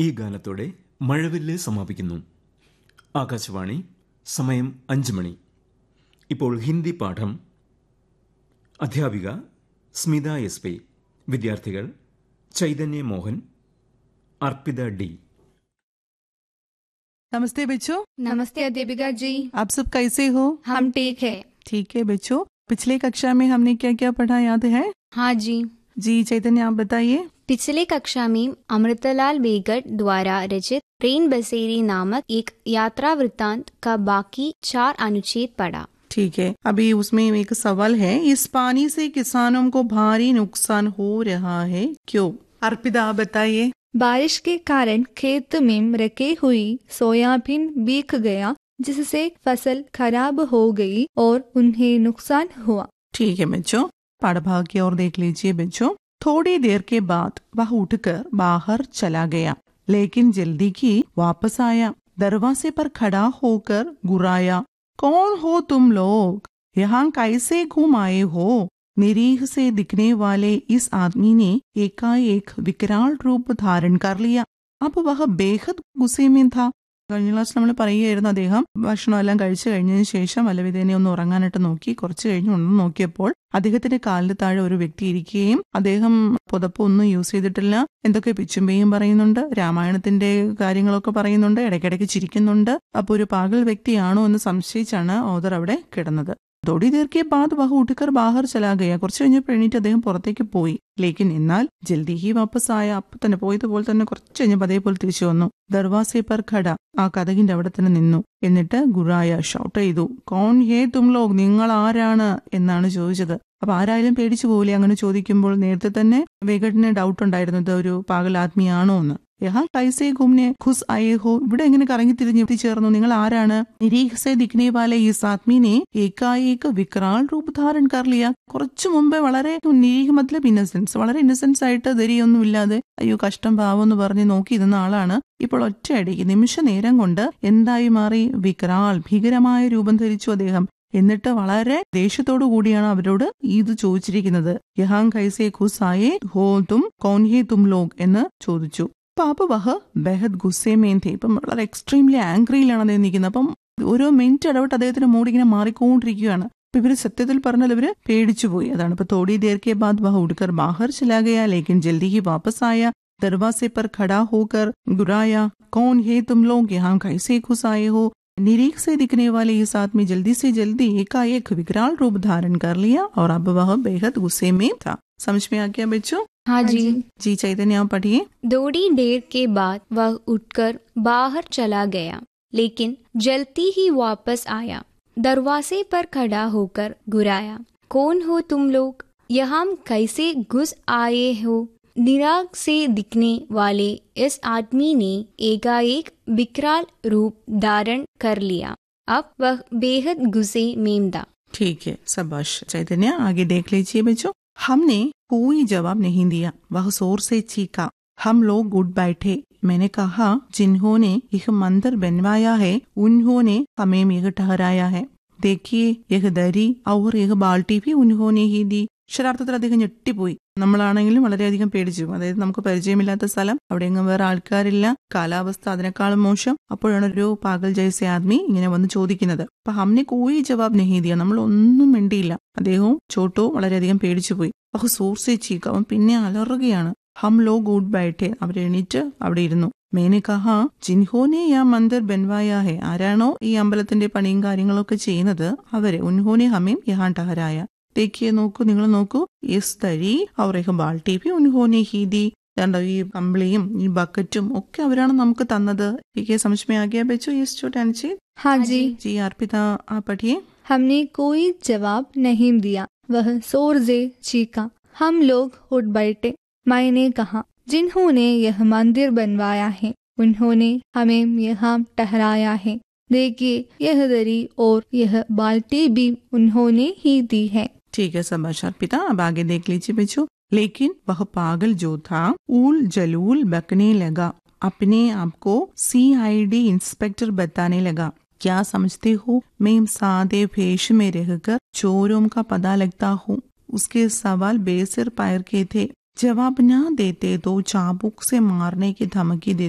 ഈ ഗാനത്തോടെ മഴവില്ല് സമാപിക്കുന്നു. ആകാശവാണി, സമയം 5 മണി. ഇപ്പോൾ ഹിന്ദി പാഠം. അധ്യാപിക സ്മിത SP. വിദ്യാർത്ഥികൾ ചൈതന്യ മോഹൻ, अर्पिता D. नमस्ते बच्चों। नमस्ते अध्यापिका जी। आप सब कैसे हो? हम ठीक है। ठीक है बच्चों, पिछले कक्षा में हमने क्या क्या पढ़ा याद है? हाँ जी। जी चैतन्य, आप बताइए। पिछले कक्षा में अमृतलाल बेगट द्वारा रचित ट्रेन बसेरी नामक एक यात्रा वृत्तांत का बाकी 4 अनुच्छेद पढ़ा। ठीक है, अभी उसमें एक सवाल है, इस पानी से किसानों को भारी नुकसान हो रहा है, क्यों? अर्पिता आप बताइए। बारिश के कारण खेत में रखी हुई सोयाबीन भीग गया, जिससे फसल खराब हो गई और उन्हें नुकसान हुआ। ठीक है बच्चों, पाठभाग की ओर देख लीजिए बच्चों। थोड़ी देर के बाद वह उठकर बाहर चला गया, लेकिन जल्दी ही वापस आया। दरवाजे पर खड़ा होकर गुर्राया, कौन हो तुम लोग? यहाँ कैसे घूम आए हो? निरीह से दिखने वाले इस आदमी ने एकाएक विकराल रूप धारण कर लिया। अब वह बेहद गुस्से में था. കഴിഞ്ഞ ക്ലാസ് നമ്മൾ പറയുകയായിരുന്നു, അദ്ദേഹം ഭക്ഷണം എല്ലാം കഴിച്ചു കഴിഞ്ഞതിന് ശേഷം വല്ലവിധേനെ ഒന്ന് ഉറങ്ങാനായിട്ട് നോക്കി. കുറച്ച് കഴിഞ്ഞ് ഉണർന്നു നോക്കിയപ്പോൾ അദ്ദേഹത്തിന്റെ കാലിന് താഴെ ഒരു വ്യക്തി ഇരിക്കുകയും അദ്ദേഹം പുതപ്പൊന്നും യൂസ് ചെയ്തിട്ടില്ല. എന്തൊക്കെ പിച്ചുമ്പയും പറയുന്നുണ്ട്, രാമായണത്തിന്റെ കാര്യങ്ങളൊക്കെ പറയുന്നുണ്ട്, ഇടയ്ക്കിടയ്ക്ക് ചിരിക്കുന്നുണ്ട്. അപ്പൊ ഒരു പാഗൽ വ്യക്തിയാണോ എന്ന് സംശയിച്ചാണ് ഓദർ അവിടെ കിടന്നത്. थोड़ी देर के बाद वह उठकर बाहर चला गया. കുറച്ച് കഴിഞ്ഞപ്പോൾ എണീറ്റ് അദ്ദേഹം പുറത്തേക്ക് പോയി. ലേക്കിൻ എന്നാൽ ജൽദി ഹി വാപ്പസ് ആയ. അപ്പൊ തന്നെ പോയതുപോലെ തന്നെ കുറച്ച് കഴിഞ്ഞപ്പോൾ അതേപോലെ തിരിച്ചു വന്നു. ദർവാസെ പർ ഖട, ആ കതകിന്റെ അവിടെ തന്നെ നിന്നു. എന്നിട്ട് ഗുറായ ഷൗട്ട് ചെയ്തു, കോൺ ഹേ തും ലോഗ്, നിങ്ങൾ ആരാണ് എന്നാണ് ചോദിച്ചത്. അപ്പൊ ആരായാലും പേടിച്ചു പോകില്ലേ അങ്ങനെ ചോദിക്കുമ്പോൾ? നേരത്തെ തന്നെ വേഗട്ടിന് ഡൗട്ട് ഉണ്ടായിരുന്നു, ഇത് ഒരു പാഗൽ ആത്മീയാണോ എന്ന്. യഹാ കൈസേ ഘുംനെ ഖുസ് ആയേ ഹോ, ഇവിടെ എങ്ങനെ കറങ്ങി തിരിഞ്ഞ് എത്തിച്ചേർന്നു, നിങ്ങൾ ആരാണ്? നിരീഹ്സേ ദിഖ്നെ വാലെ ഈസ് ആത്മീനെ ഏകായേക വിക്രാൾ രൂപ ധാരൺ കർ ലിയ. കുറച്ചു മുമ്പേ വളരെ നിരീഹ് മത്ലബ് ഇന്നസെൻസ്, വളരെ ഇന്നസെൻസ് ആയിട്ട് ധൈര്യമൊന്നും ഇല്ലാതെ അയ്യോ കഷ്ടം പാവം എന്ന് പറഞ്ഞ് നോക്കിയിരുന്ന ആളാണ് ഇപ്പോൾ ഒറ്റയടിക്ക് നിമിഷ നേരം കൊണ്ട് എന്തായി മാറി? വിക്രാൾ, ഭീകരമായ രൂപം ധരിച്ചു അദ്ദേഹം. എന്നിട്ട് വളരെ ദേഷ്യത്തോടു കൂടിയാണ് അവരോട് ഇത് ചോദിച്ചിരിക്കുന്നത്. യഹാം കൈസേ ഖുസ് ആയേ ഹോ തും, കൗൻ ഹേ തും ലോഗ് എന്ന് ചോദിച്ചു. അപ്പൊ വഹ ബെഹദ് ഗുസ്സേ മേൻ ഥേ, ഇപ്പം വളരെ എക്സ്ട്രീംലി ആംഗ്രിയിലാണ് അദ്ദേഹം നിൽക്കുന്നത്. അപ്പം ഓരോ മിനിറ്റ് ഇടവിട്ട് അദ്ദേഹത്തിന്റെ മൂഡ് ഇങ്ങനെ മാറിക്കൊണ്ടിരിക്കുകയാണ്. അപ്പൊ ഇവര് സത്യത്തിൽ പറഞ്ഞാൽ ഇവര് പേടിച്ചു പോയി. അതാണ് ഇപ്പൊ Todi there K ബാദ് വഹ ഉഡ്കർ Bahar ചലാ Gaya, ലേക്കിൻ ജൽദി he വാപ്പസ് ആയ. ദർവാസെ പർ ഖടാ ഹോകർ ഗുറായ, कौन है तुम लोग, यहाँ कैसे घुस आए हो? निरीख से दिखने वाले इस आदमी जल्दी से जल्दी एकाएक विकराल रूप धारण कर लिया और अब वह बेहद गुस्से में था. समझ में आ गया बच्चों? हाँ जी। जी चैतन्य आप पढ़िए। थोड़ी देर के बाद वह उठकर बाहर चला गया, लेकिन जल्दी ही वापस आया. दरवाजे पर खड़ा होकर गुर्राया, कौन हो तुम लोग, यहाँ कैसे घुस आए हो? निराग से दिखने वाले इस आदमी ने एकाएक विकराल रूप धारण कर लिया. अब वह बेहद गुस्से में था. ठीक है, शाबाश चैतन्य, आगे देख लीजिए बच्चों. हमने कोई जवाब नहीं दिया, वह जोर से चीखा. हम लोग उठ बैठे. मैंने कहा, जिन्होंने यह मंदिर बनवाया है उन्होंने हमें यह ठहराया है. देखिए यह दरी और यह बाल्टी भी उन्होंने ही दी. അക്ഷരാർത്ഥത്തിൽ അദ്ദേഹം ഞെട്ടിപ്പോയി. നമ്മളാണെങ്കിലും വളരെയധികം പേടിച്ചു. അതായത് നമുക്ക് പരിചയമില്ലാത്ത സ്ഥലം, അവിടെയെങ്കിലും വേറെ ആൾക്കാരില്ല, കാലാവസ്ഥ അതിനേക്കാളും മോശം. അപ്പോഴാണ് ഒരു പാഗൽ ജൈസെ ആദ്മി ഇങ്ങനെ വന്ന് ചോദിക്കുന്നത്. അപ്പൊ ഹംനെ കോയി ജവാബ് നഹീ ദിയ, നമ്മൾ ഒന്നും മിണ്ടിയില്ല. അദ്ദേഹവും ചോട്ടോ വളരെയധികം പേടിച്ചു പോയി. അഹ് സോർസെ ചീക്ക്, അവൻ പിന്നെ അലറുകയാണ്. ഹം ലോഗ് ഊട്ട് ബൈഠെ, അവരെണീറ്റ് അവിടെ ഇരുന്നു. മേനെ കഹാ, ജിൻഹോനെ യാ മന്ദിർ ബൻവായാ ഹെ, ആരാണോ ഈ അമ്പലത്തിന്റെ പണിയും കാര്യങ്ങളൊക്കെ ചെയ്യുന്നത് അവരെ. ഉൻഹോനെ ഹമേം യഹാൻ ടഹരായ. देखिए നോക്കൂ, നിങ്ങൾ നോക്കൂ, യെസ് തരി അവർ ബാൾട്ടി ഭി ഉൻഹോനെ ഹി ദി, ഈ കമ്പിളിയും ഈ ബക്കറ്റും ഒക്കെ അവരാണ് നമുക്ക് തന്നത്. समझ में आ गया बच्चों? यस छोटा जी। हाँ जी। जी अर्पिता आप पढ़िए। हमने कोई जवाब नहीं दिया, वह जोर से चीखा. हम लोग उठ बैठे. मैंने कहा, जिन्होंने यह मंदिर बनवाया है उन्होंने हमें यहाँ ठहराया है. देखिए यह दरी और यह बाल्टी भी उन्होंने ही दी है. ठीक है शाबाश अर्पिता, अब आगे देख लीजिए बच्चों. लेकिन वह पागल जो था ऊल जलूल बकने लगा, अपने आप को CID इंस्पेक्टर बताने लगा. क्या समझते हो, मैं सादे भेष में रहकर चोरों का पता लगता हूँ. उसके सवाल बेसिर पैर के थे. जवाब न देते तो चाबुक से मारने की धमकी देता.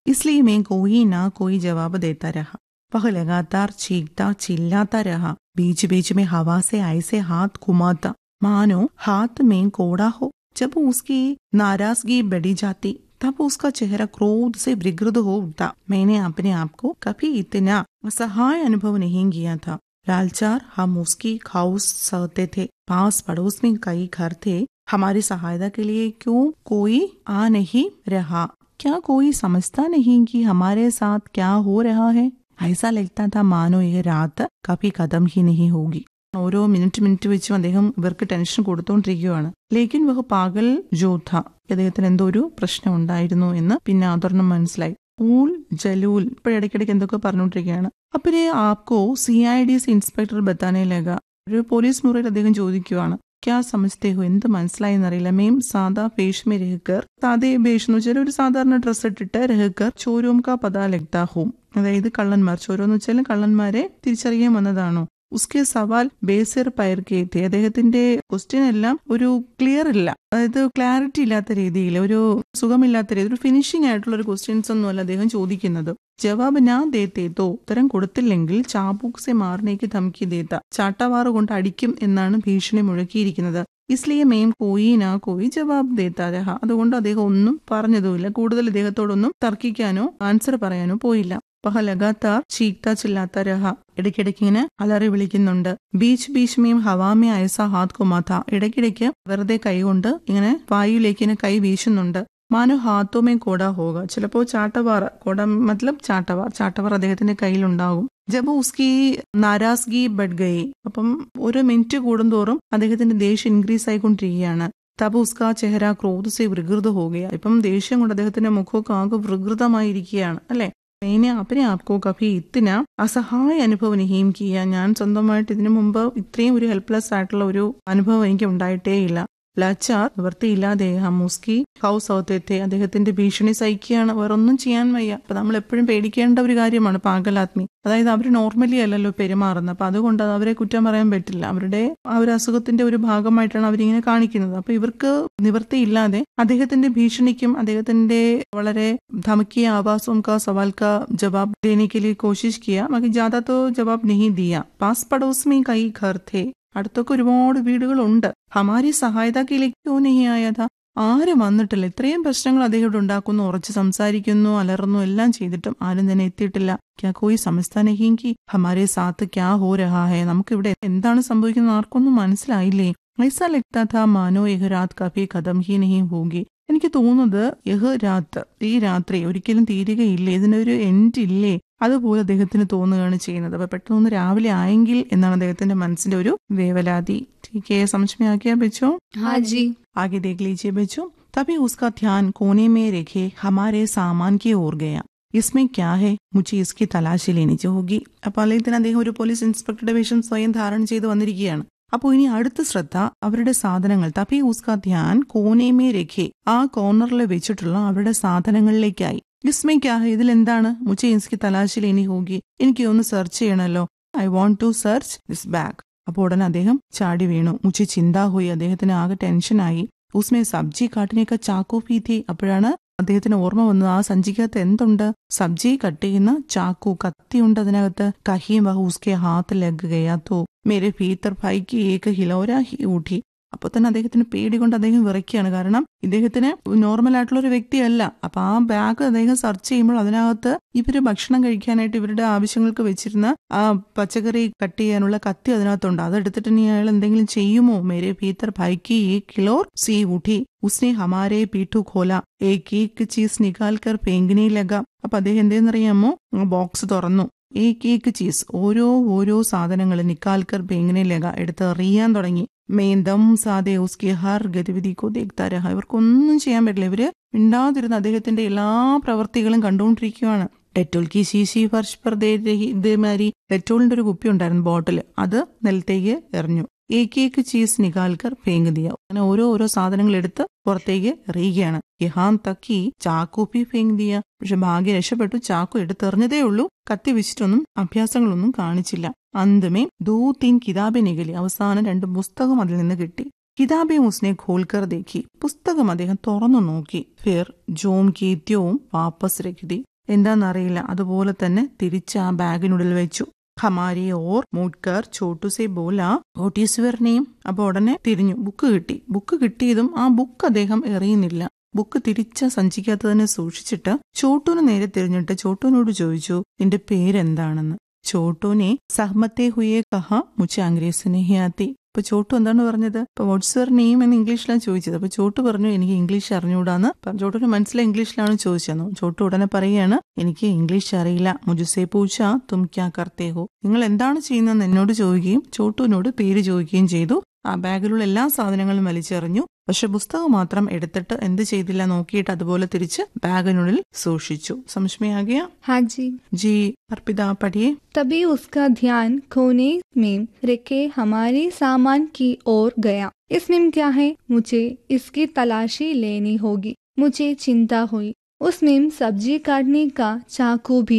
इसलिए मैं कोई ना कोई जवाब देता रहा। वह लगातार चीखता चिल्लाता रहा, बीच बीच में हवा से ऐसे हाथ घुमाता मानो हाथ में कोड़ा हो। जब उसकी नाराजगी बढ़ी जाती तब उसका चेहरा क्रोध से विकृत हो उठता। मैंने अपने आप को कभी इतना असहाय अनुभव नहीं किया था। लाचार हम उसकी खाउस सहते थे। पास पड़ोस में कई घर थे। हमारी सहायता के लिए क्यों कोई आ नहीं रहा? क्या कोई समझता नहीं कि हमारे साथ क्या हो रहा है? ऐसा लगता था मानो यह रात कभी खत्म ही नहीं होगी। ഓരോ മിനിറ്റ് വെച്ചും അദ്ദേഹം ഇവർക്ക് ടെൻഷൻ കൊടുത്തുകൊണ്ടിരിക്കുകയാണ്. ലേക്കിൻ വഹ് പാഗൽ ജോഥ, അദ്ദേഹത്തിന് എന്തോ ഒരു പ്രശ്നം ഉണ്ടായിരുന്നു എന്ന് പിന്നെ ആദർണം മനസ്സിലായി. ഊൽ ജലൂൽ ഇപ്പോഴിടയ്ക്കിടയ്ക്ക് എന്തൊക്കെ പറഞ്ഞുകൊണ്ടിരിക്കുകയാണ്. അപ്പനെ ആപ്കോ CID ഇൻസ്പെക്ടർ ബത്താനെ ലഗ. ഒരു പോലീസ് മുറിയിൽ അദ്ദേഹം ചോദിക്കുകയാണ്, ക്യാ സമജ്തേ ഹോ, എന്ത് മനസ്സിലായി എന്നറിയില്ല. മേം സാദാ പേഷ് മേ രഹക്കർ, സാദേ പേഷ് എന്ന് വെച്ചാൽ ഒരു സാധാരണ ഡ്രസ് ഇട്ടിട്ട് രഹക്കർ ചോരോം കാ പതാ ലഗ്താ ഹൂം, അതായത് കള്ളന്മാർ, ചോരോ എന്ന് വെച്ചാൽ കള്ളന്മാരെ തിരിച്ചറിയാൻ വന്നതാണോ. ഉസ്കെ സവാൽ ബേസിർ പയർ കേത്തി, അദ്ദേഹത്തിന്റെ ക്വസ്റ്റ്യൻ എല്ലാം ഒരു ക്ലിയർ ഇല്ല, അതായത് ക്ലാരിറ്റി ഇല്ലാത്ത രീതിയിൽ, ഒരു സുഖമില്ലാത്ത രീതിയിൽ, ഒരു ഫിനിഷിംഗ് ആയിട്ടുള്ള ഒരു ക്വസ്റ്റ്യൻസ് ഒന്നുമല്ല അദ്ദേഹം ചോദിക്കുന്നത്. ജവാബ് ഞാൻ ദേത്തേത്തോ, ഉത്തരം കൊടുത്തില്ലെങ്കിൽ ചാബൂക്ക് സെ മാറിനേക്ക് ധമക്കി ദേത്ത, ചാട്ടവാറ് കൊണ്ട് അടിക്കും എന്നാണ് ഭീഷണി മുഴക്കിയിരിക്കുന്നത്. ഇസ്ലിയെ മേം കോയി നാ കോയി ജവാബ് ദേത്താ രഹ, അതുകൊണ്ട് അദ്ദേഹം ഒന്നും പറഞ്ഞതുമില്ല, കൂടുതൽ ഇദ്ദേഹത്തോടൊന്നും തർക്കിക്കാനോ ആൻസർ പറയാനോ പോയില്ല. വഹ ലഗാതാർ ചീക്താ ചില്ലാത്ത രഹ, ഇടയ്ക്കിടയ്ക്ക് ഇങ്ങനെ അലറി വിളിക്കുന്നുണ്ട്. ബീച്ച് ബീച്ച് മേം ഹവാമേ ഐസ ഹാത്ത് കുമാത്ത, ഇടയ്ക്കിടയ്ക്ക് വെറുതെ കൈകൊണ്ട് ഇങ്ങനെ വായുവിലേക്ക് ഇങ്ങനെ കൈ വീശുന്നുണ്ട്. മാനോ ഹാത്തോമേ കോട ഹോക, ചിലപ്പോ ചാട്ടവാർ, കോട മത്ലബ് ചാട്ടവാർ അദ്ദേഹത്തിന്റെ കയ്യിലുണ്ടാകും. ജബ് ഉസ്കി നാരാസ്ഗി ബഡ് ഗയി, അപ്പം ഒരു മിനിറ്റ് കൂടുന്തോറും അദ്ദേഹത്തിന്റെ ദേഷ്യം ഇൻക്രീസ് ആയിക്കൊണ്ടിരിക്കുകയാണ്. തബ് ഉസ്കാ ചെഹര ക്രോധ് സെ വികൃത ഹോകയ, ഇപ്പം ദേഷ്യം കൊണ്ട് അദ്ദേഹത്തിന്റെ മുഖമൊക്കെ ആകെ വികൃതമായിരിക്കുകയാണ് അല്ലെ. मैंने अपने आपको कभी इतना അസഹായ അനുഭവം നഹീം കിയ, ഞാൻ സ്വന്തമായിട്ട് ഇതിനു മുമ്പ് ഇത്രയും ഒരു ഹെൽപ്ലെസ് ആയിട്ടുള്ള ഒരു അനുഭവം എനിക്ക് ഉണ്ടായിട്ടേ ഇല്ല. ലാച്ചാർ നിവൃത്തിയില്ലാതെ ഹമുസ്കി ഹൗസ് ഔത്തേത്തെ, അദ്ദേഹത്തിന്റെ ഭീഷണി സഹിക്കുകയാണ്, വേറൊന്നും ചെയ്യാൻ വയ്യ. അപ്പൊ നമ്മൾ എപ്പോഴും പേടിക്കേണ്ട ഒരു കാര്യമാണ് പാഗലാത്മി, അതായത് അവർ നോർമലി അല്ലല്ലോ പെരുമാറുന്നത്. അപ്പൊ അതുകൊണ്ട് അവരെ കുറ്റം പറയാൻ പറ്റില്ല, അവരുടെ ആ ഒരു അസുഖത്തിന്റെ ഒരു ഭാഗമായിട്ടാണ് അവരിങ്ങനെ കാണിക്കുന്നത്. അപ്പൊ ഇവർക്ക് നിവൃത്തിയില്ലാതെ അദ്ദേഹത്തിന്റെ ഭീഷണിക്കും അദ്ദേഹത്തിന്റെ വളരെ ധമക്കിയ ആവാസവും കാ സവാൽ കാ ജവാബ് ദേനെ കെ ലിയെ കോശിഷ് കിയ, മगर ज्यादा तो जवाब नहीं दिया. पास पड़ोस में कई घर थे, അടുത്തൊക്കെ ഒരുപാട് വീടുകളുണ്ട്. ഹമാരി സഹായതാക്കിലേക്കോ നെഹി ആയതാ, ആരും വന്നിട്ടില്ല. ഇത്രയും പ്രശ്നങ്ങൾ അദ്ദേഹം ഉണ്ടാക്കുന്നു, ഉറച്ച് സംസാരിക്കുന്നു, അലറുന്നു, എല്ലാം ചെയ്തിട്ടും ആരും തന്നെ എത്തിയിട്ടില്ല. ക്യാ കോയി സമജ്താ നഹീ കി ഹമാരെ സാത്ത് ക്യാ ഹോ രഹാ ഹൈ, നമുക്കിവിടെ എന്താണ് സംഭവിക്കുന്നത് ആർക്കൊന്നും മനസ്സിലായില്ലേ. ഐസാ ലഗ്താ താ മാനോ യഹ് രാത് കഭി ഖതം ഹി നഹീ ഹോഗി, എനിക്ക് തോന്നുന്നത് യഹ് രാത്ത്, ഈ രാത്രി ഒരിക്കലും തീരുകയില്ലേ, ഇതിനൊരു എൻഡ് ഇല്ലേ, അതുപോലെ അദ്ദേഹത്തിന് തോന്നുകയാണ് ചെയ്യുന്നത്. അപ്പൊ പെട്ടെന്ന് രാവിലെ ആയെങ്കിൽ എന്നാണ് അദ്ദേഹത്തിന്റെ മനസ്സിന്റെ ഒരു വേവലാതി. ठीक है, समझ में आ गया बच्चों? हाँ जी। आगे देख लीजिए बच्चों. तभी उसका ध्यान कोने में रखे हमारे सामान की ओर गया. इसमें क्या है, मुझे इसकी തലാശി लेनी होगी. അപ്പോൾ അല്ലെങ്കിൽ അദ്ദേഹം ഒരു പോലീസ് ഇൻസ്പെക്ടറുടെ വേഷം സ്വയം ധാരണ ചെയ്ത് വന്നിരിക്കുകയാണ്. അപ്പോൾ ഇനി അടുത്ത ശ്രദ്ധ അവരുടെ സാധനങ്ങൾ. തभी उसका ध्यान कोने में रखे, ആ കോർണറിൽ വെച്ചിട്ടുള്ള അവരുടെ സാധനങ്ങളിലേക്കായി. इसमें क्या है, ഇതിൽ എന്താണ്, മുझे इसकी തലാശി लेनी होगी, എനിക്ക് ഒന്ന് സെർച്ച് ചെയ്യണമല്ലോ. I want to search this bag. അപ്പോൾ ഉടനെ അദ്ദേഹം ചാടി വീണു. മുझे ചിന്താ ഹോയി, അദ്ദേഹത്തിന് ആകെ ടെൻഷനായി. ഉസ്മേ സബ്ജി കാട്ടിനേക്ക ചാക്കോ പി ഥി, അപ്പോഴാണ് അദ്ദേഹത്തിന് ഓർമ്മ വന്നത് ആ സഞ്ചിക്കകത്ത് എന്തുണ്ട്, സബ്ജി കട്ട് ചെയ്യുന്ന ചാക്കു, കത്തിയുണ്ട് അതിനകത്ത്. കഹിയും വഹു ഉസ്കെ ഹാത്ത് ലഗ് ഗയാ തോ മേരെ ഭീതർ ഭായിക്ക് ഏക ഹിലോര ഹി ഊഠി. അപ്പൊ തന്നെ അദ്ദേഹത്തിന് പേടി കൊണ്ട് അദ്ദേഹം വിറയ്ക്കുകയാണ്. കാരണം ഇദ്ദേഹത്തിന് നോർമൽ ആയിട്ടുള്ള ഒരു വ്യക്തിയല്ല. അപ്പൊ ആ ബാഗ് അദ്ദേഹം സെർച്ച് ചെയ്യുമ്പോൾ അതിനകത്ത് ഇവര് ഭക്ഷണം കഴിക്കാനായിട്ട് ഇവരുടെ ആവശ്യങ്ങൾക്ക് വെച്ചിരുന്ന ആ പച്ചക്കറി കട്ട് ചെയ്യാനുള്ള കത്തി അതിനകത്തുണ്ട്. അതെടുത്തിട്ട് ഇനി അയാൾ എന്തെങ്കിലും ചെയ്യുമോ. മേരെ ഭീതർ ഭായിക്ക് ഏക് കിലോർ സീ ഊഠി, ഉസ്നെ ഹമാരെ പീഠു ഖോല, ഏക് ചീസ് നികാൽ കർ ഫേങ്ക്നെ ലഗ. അപ്പൊ അദ്ദേഹം എന്തേന്നറിയാമോ, ബോക്സ് തുറന്നു. ഏക് ചീസ്, ഓരോ സാധനങ്ങൾ നിക്കാൽക്കർ ഫേങ്ക്നെ ലഗ, എടുത്ത് എറിയാൻ തുടങ്ങി. മേന്തം സാദേ ഉസ്കി ഹർ ഗതിവിധിക്കോ ദേഖ്താ രഹ, ഇവർക്കൊന്നും ചെയ്യാൻ പറ്റില്ല. ഇവര് മിണ്ടാതിരുന്ന് അദ്ദേഹത്തിന്റെ എല്ലാ പ്രവൃത്തികളും കണ്ടുകൊണ്ടിരിക്കുകയാണ്. ഡെറ്റോൾ കി ശീശി ഫർഷ് പർ ഇതേമാതിരി ഡെറ്റോളിന്റെ ഒരു കുപ്പി ഉണ്ടായിരുന്നു, ബോട്ടിൽ, അത് നിലത്തേക്ക് എറിഞ്ഞു. ഏക് ചീസ് നികാൽക്കർ ഫേങ്ക് ദിയ, അങ്ങനെ ഓരോ സാധനങ്ങൾ എടുത്ത് പുറത്തേക്ക് എറിയുകയാണ്. യഹാൻ തക്കി ചാക്കു പി ഫേങ്ക് ദിയ, പക്ഷെ ഭാഗ്യം രക്ഷപ്പെട്ടു, ചാക്കു എടുത്തെറിഞ്ഞതേ ഉള്ളൂ, കത്തി വെച്ചിട്ടൊന്നും അഭ്യാസങ്ങളൊന്നും കാണിച്ചില്ല. അന്തമേ 2-3 കിതാബെ നികലി, അവസാനം 2 പുസ്തകം അതിൽ നിന്ന് കിട്ടി. കിതാബെ ഉസ്നെ ഖോൽക്കർ ദേഖി, പുസ്തകം അദ്ദേഹം തുറന്നു നോക്കി. ഫിർ ജോം കീത്യോം വാപ്പസ് രഖി, എന്താണെന്നറിയില്ല, അതുപോലെ തന്നെ തിരിച്ച് ആ ബാഗിനുള്ളിൽ വെച്ചു. ഹമാരി ഓർ മൂട്ട്കർ ചോട്ടു സെ Bola what is your name. അപ്പൊ ഉടനെ തിരിഞ്ഞു, ബുക്ക് കിട്ടി. ബുക്ക് കിട്ടിയതും ആ ബുക്ക് അദ്ദേഹം എറിയുന്നില്ല. ബുക്ക് തിരിച്ച സഞ്ചിക്കകത്ത് തന്നെ സൂക്ഷിച്ചിട്ട് ചോട്ടുവിന് നേരെ തിരിഞ്ഞിട്ട് ചോട്ടുവിനോട് ചോദിച്ചു, നിന്റെ പേരെന്താണെന്ന്. ചോട്ടുവിനെ സഹമത്തെ ഹുയെ കഹ മുझे अंग्रेजी नहीं आती. അപ്പൊ ചോട്ടു എന്താണ് പറഞ്ഞത്? ഇപ്പൊ വാട്ട്സ് യുവർ നെയിം എന്ന് ഇംഗ്ലീഷിലാണ് ചോദിച്ചത്. അപ്പൊ ചോട്ടു പറഞ്ഞു, എനിക്ക് ഇംഗ്ലീഷ് അറിഞ്ഞൂടാന്ന്. ചോട്ടുവിന് മനസ്സിലായി ഇംഗ്ലീഷിലാണ് ചോദിച്ചതെന്നു. ചോട്ടു ഉടനെ പറയുകയാണ്, എനിക്ക് ഇംഗ്ലീഷ് അറിയില്ല. മുझसे पूछा तुम क्या करते हो. നിങ്ങൾ എന്താണ് ചെയ്യുന്നതെന്ന് എന്നോട് ചോദിക്കുകയും ചോട്ടുവിനോട് പേര് ചോദിക്കുകയും ചെയ്തു. ആ ബാഗിലുള്ള എല്ലാ സാധനങ്ങളും വലിച്ചെറിഞ്ഞു. പക്ഷെ പുസ്തകം മാത്രം എടുത്തിട്ട് എന്ത് ചെയ്തില്ല, നോക്കിയിട്ട് അതുപോലെ തിരിച്ച് ബാഗിനുള്ളിൽ സൂക്ഷിച്ചു. समझ आ गया? हाँ जी। जी अर्पिता पढ़िए। तभी उसका ध्यान कोने में रखे हमारे सामान की ओर गया। इसमें क्या है? मुझे इसकी तलाशी लेनी होगी। मुझे चिंता हुई। उसमें सब्जी काटने का चाकू भी